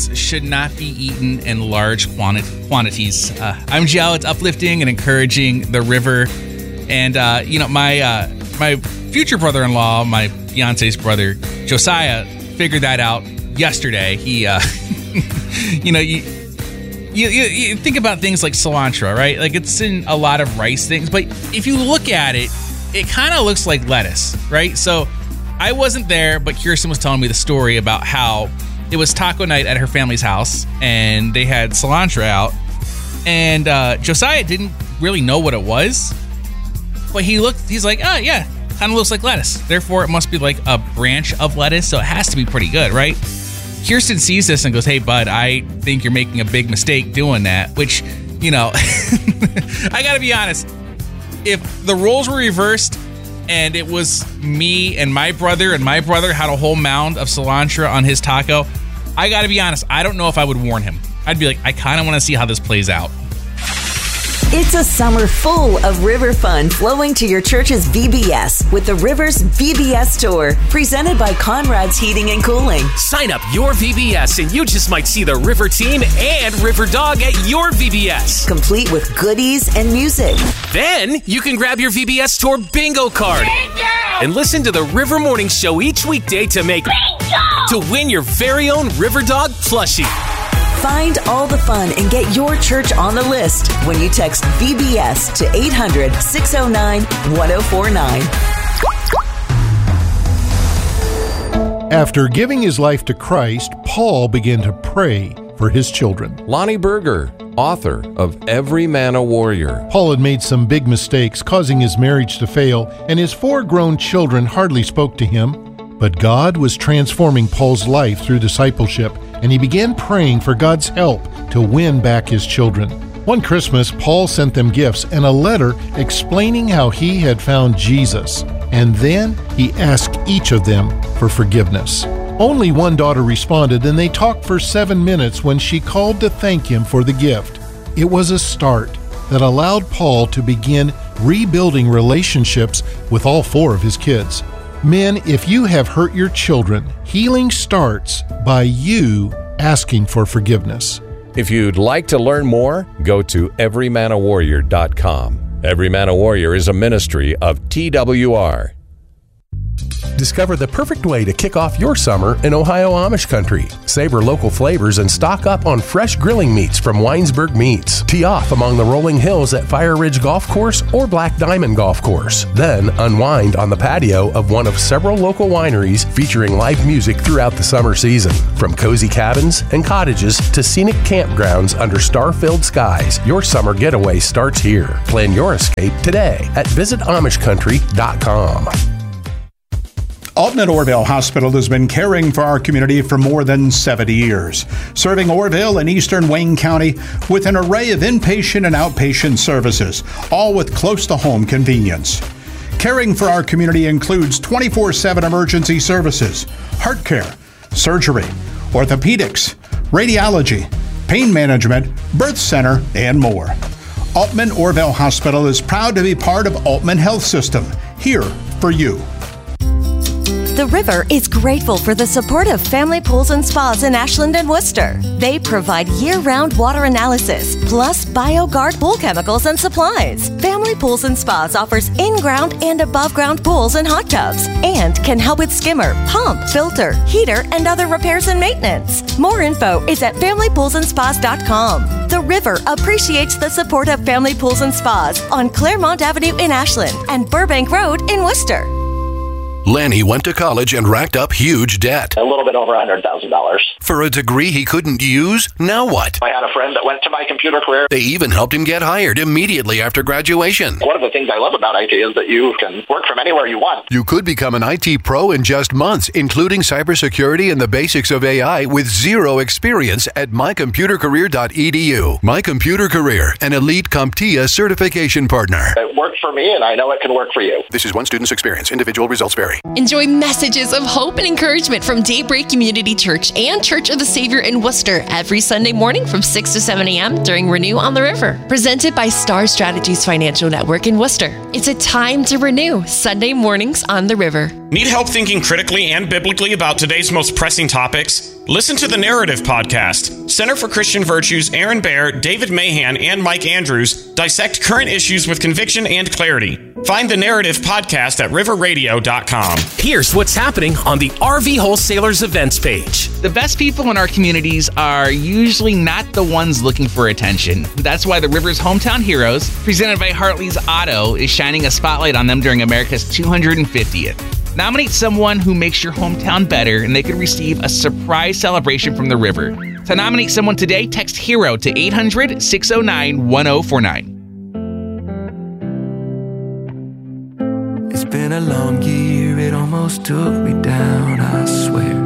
should not be eaten in large quantities. I'm Joe. It's uplifting and encouraging the river. And, my future brother-in-law, my fiance's brother, Josiah, figured that out yesterday. He, you think about things like cilantro, right? Like, it's in a lot of rice things. But if you look at it, it kind of looks like lettuce, right? So I wasn't there, but Kirsten was telling me the story about how it was taco night at her family's house, and they had cilantro out. And Josiah didn't really know what it was. But he's like, oh, yeah, kind of looks like lettuce. Therefore, it must be like a branch of lettuce, so it has to be pretty good, right? Kirsten sees this and goes, hey, bud, I think you're making a big mistake doing that, which, I got to be honest. If the roles were reversed and it was me and my brother had a whole mound of cilantro on his taco, I got to be honest, I don't know if I would warn him. I'd be like, I kind of want to see how this plays out. It's a summer full of river fun flowing to your church's VBS with the Rivers VBS Tour, presented by Conrad's Heating and Cooling. Sign up your VBS and you just might see the River Team and River Dog at your VBS. Complete with goodies and music. Then you can grab your VBS Tour bingo card and listen to the River Morning Show each weekday to win your very own River Dog plushie. Find all the fun and get your church on the list when you text VBS to 800-609-1049. After giving his life to Christ, Paul began to pray for his children. Lonnie Berger, author of Every Man a Warrior. Paul had made some big mistakes, causing his marriage to fail, and his 4 grown children hardly spoke to him. But God was transforming Paul's life through discipleship, and he began praying for God's help to win back his children. One Christmas, Paul sent them gifts and a letter explaining how he had found Jesus. And then he asked each of them for forgiveness. Only one daughter responded, and they talked for 7 minutes when she called to thank him for the gift. It was a start that allowed Paul to begin rebuilding relationships with all 4 of his kids. Men, if you have hurt your children, healing starts by you asking for forgiveness. If you'd like to learn more, go to everymanawarrior.com. Every Man a Warrior is a ministry of TWR. Discover the perfect way to kick off your summer in Ohio Amish country. Savor local flavors and stock up on fresh grilling meats from Weinsberg Meats. Tee off among the rolling hills at Fire Ridge Golf Course or Black Diamond Golf Course. Then unwind on the patio of one of several local wineries featuring live music throughout the summer season. From cozy cabins and cottages to scenic campgrounds under star-filled skies, your summer getaway starts here. Plan your escape today at visitamishcountry.com. Altman Orville Hospital has been caring for our community for more than 70 years, serving Orville and eastern Wayne County with an array of inpatient and outpatient services, all with close-to-home convenience. Caring for our community includes 24/7 emergency services, heart care, surgery, orthopedics, radiology, pain management, birth center, and more. Altman Orville Hospital is proud to be part of Altman Health System, here for you. The River is grateful for the support of Family Pools and Spas in Ashland and Worcester. They provide year-round water analysis, plus BioGuard pool chemicals and supplies. Family Pools and Spas offers in-ground and above-ground pools and hot tubs, and can help with skimmer, pump, filter, heater, and other repairs and maintenance. More info is at FamilyPoolsandSpas.com. The River appreciates the support of Family Pools and Spas on Claremont Avenue in Ashland and Burbank Road in Worcester. Lanny went to college and racked up huge debt. A little bit over $100,000. For a degree he couldn't use? Now what? I had a friend that went to My Computer Career. They even helped him get hired immediately after graduation. One of the things I love about IT is that you can work from anywhere you want. You could become an IT pro in just months, including cybersecurity and the basics of AI with zero experience at mycomputercareer.edu. My Computer Career, an elite CompTIA certification partner. It worked for me, and I know it can work for you. This is one student's experience. Individual results vary. February. Enjoy messages of hope and encouragement from Daybreak Community Church and Church of the Savior in Worcester every Sunday morning from 6 to 7 a.m. during Renew on the River. Presented by Star Strategies Financial Network in Worcester. It's a time to renew. Sunday mornings on the River. Need help thinking critically and biblically about today's most pressing topics? Listen to the Narrative Podcast. Center for Christian Virtues, Aaron Baer, David Mahan, and Mike Andrews dissect current issues with conviction and clarity. Find the Narrative Podcast at riverradio.com. Here's what's happening on the RV Wholesalers events page. The best people in our communities are usually not the ones looking for attention. That's why the River's Hometown Heroes, presented by Hartley's Auto, is shining a spotlight on them during America's 250th. Nominate someone who makes your hometown better, and they could receive a surprise celebration from the River. To nominate someone today, text HERO to 800-609-1049. It's been a long year, it almost took me down, I swear.